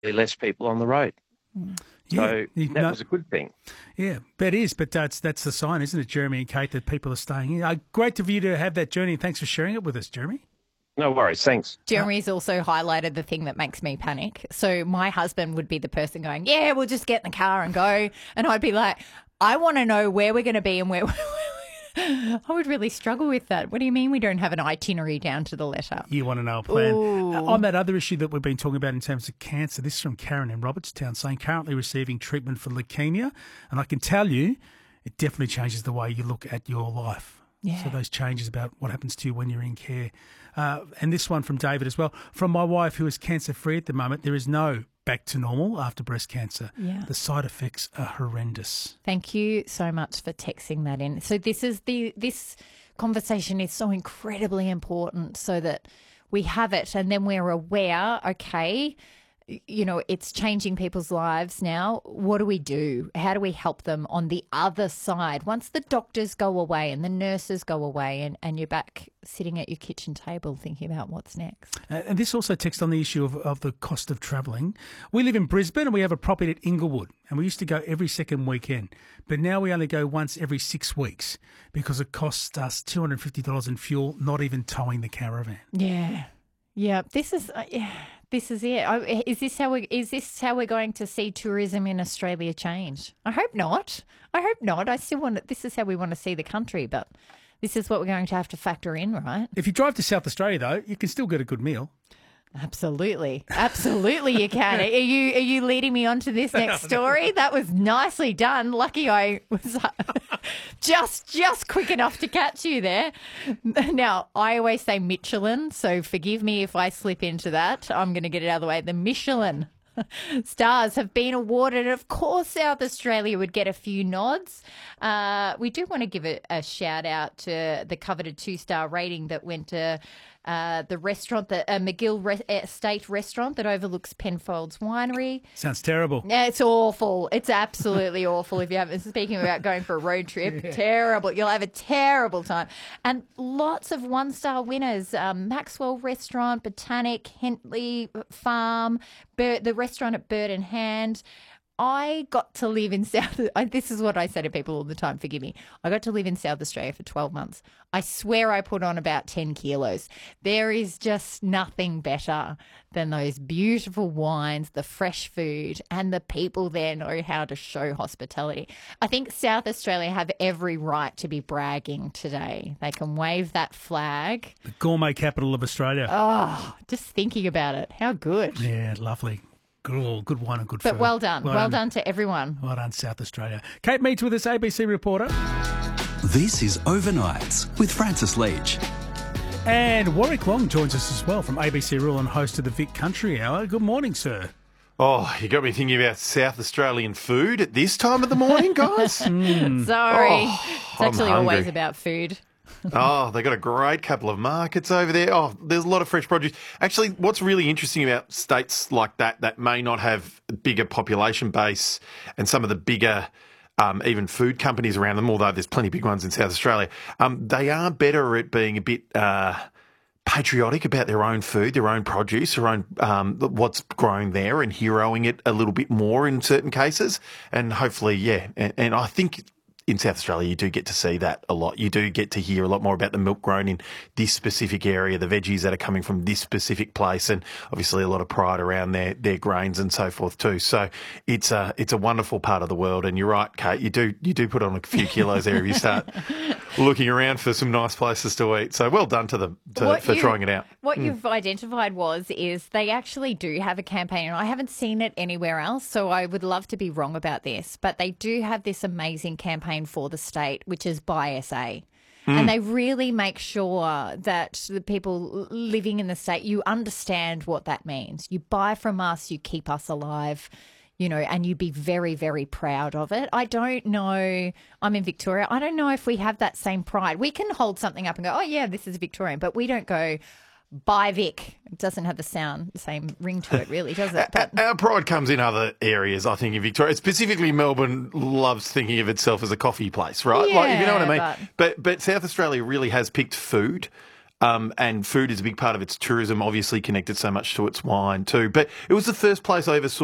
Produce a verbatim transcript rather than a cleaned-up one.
less people on the road. Mm. So yeah, that no, was a good thing. Yeah, that is, but that's that's the sign, isn't it, Jeremy and Kate, that people are staying in. Uh, great for you to have that journey, and thanks for sharing it with us, Jeremy. No worries, thanks. Jeremy's also highlighted the thing that makes me panic. So my husband would be the person going, yeah, we'll just get in the car and go. And I'd be like, I want to know where we're going to be and where I would really struggle with that. What do you mean we don't have an itinerary down to the letter? You want to know a plan. Ooh. Uh, on that other issue that we've been talking about in terms of cancer, this is from Karen in Robertstown saying currently receiving treatment for leukemia. And I can tell you, it definitely changes the way you look at your life. Yeah. So those changes about what happens to you when you're in care. Uh, and this one from David as well. From my wife, who is cancer-free at the moment, there is no back to normal after breast cancer. Yeah. The side effects are horrendous. Thank you so much for texting that in. So this is the this conversation is so incredibly important so that we have it and then we're aware, okay, you know, it's changing people's lives now. What do we do? How do we help them on the other side? Once the doctors go away and the nurses go away and, and you're back sitting at your kitchen table thinking about what's next. Uh, and this also texts on the issue of, of the cost of travelling. We live in Brisbane and we have a property at Inglewood and we used to go every second weekend. But now we only go once every six weeks because it costs us two hundred fifty dollars in fuel, not even towing the caravan. Yeah. Yeah. This is... Uh, yeah. This is it. I, is this how we? Is this how we're going to see tourism in Australia change? I hope not. I hope not. I still want. This is how we want to see the country, but this is what we're going to have to factor in, right? If you drive to South Australia, though, you can still get a good meal. Absolutely, absolutely, you can. Are you are you leading me on to this next story? That was nicely done. Lucky I was just just quick enough to catch you there. Now I always say Michelin, so forgive me if I slip into that. I'm going to get it out of the way. The Michelin stars have been awarded. Of course, South Australia would get a few nods. Uh, we do want to give a, a shout out to the coveted two-star rating that went to uh, the restaurant, the uh, McGill Re- Estate restaurant that overlooks Penfolds Winery. Sounds terrible. Yeah, it's awful. It's absolutely awful. If you haven't, speaking about going for a road trip, yeah. Terrible. You'll have a terrible time. And lots of one-star winners: um, Maxwell Restaurant, Botanic, Hentley Farm, Bir- the restaurant at Bird and Hand. I got to live in South... This is what I say to people all the time, forgive me. I got to live in South Australia for twelve months. I swear I put on about ten kilos. There is just nothing better than those beautiful wines, the fresh food, and the people there know how to show hospitality. I think South Australia have every right to be bragging today. They can wave that flag. The gourmet capital of Australia. Oh, just thinking about it. How good. Yeah, lovely. Good, good wine and good but food. But well done. Well, well done. done to everyone. Well done, South Australia. Kate Meads with us, A B C reporter. This is Overnights with Francis Leach. And Warwick Long joins us as well from A B C Rural and host of the Vic Country Hour. Good morning, sir. Oh, you got me thinking about South Australian food at this time of the morning, guys? mm. Sorry. Oh, it's actually I'm always hungry. about food. Oh, they got a great couple of markets over there. Oh, there's a lot of fresh produce. Actually, what's really interesting about states like that that may not have a bigger population base and some of the bigger um, even food companies around them, although there's plenty of big ones in South Australia, um, they are better at being a bit uh, patriotic about their own food, their own produce, their own um, what's growing there and heroing it a little bit more in certain cases. And hopefully, yeah, and, and I think in South Australia, you do get to see that a lot. You do get to hear a lot more about the milk grown in this specific area, the veggies that are coming from this specific place, and obviously a lot of pride around their, their grains and so forth too. So it's a it's a wonderful part of the world. And you're right, Kate, you do you do put on a few kilos there if you start looking around for some nice places to eat. So well done to them to, for you, trying it out. What mm. you've identified was is they actually do have a campaign, and I haven't seen it anywhere else, so I would love to be wrong about this, but they do have this amazing campaign for the state, which is Buy S A. Mm. And they really make sure that the people living in the state, you understand what that means. You buy from us, you keep us alive, you know, and you'd be very, very proud of it. I don't know. I'm in Victoria. I don't know if we have that same pride. We can hold something up and go, oh, yeah, this is Victorian, but we don't go, buy Vic. It doesn't have the sound, the same ring to it, really, does it? But our pride comes in other areas, I think, in Victoria. Specifically, Melbourne loves thinking of itself as a coffee place, right? Yeah, like, you know what I mean? But... but but South Australia really has picked food Um, and food is a big part of its tourism, obviously connected so much to its wine too. But it was the first place I ever saw